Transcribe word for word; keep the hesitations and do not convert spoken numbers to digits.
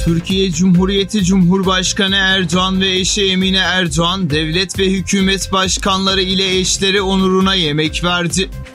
Türkiye Cumhuriyeti Cumhurbaşkanı Erdoğan ve eşi Emine Erdoğan, devlet ve hükümet başkanları ile eşleri onuruna yemek verdi.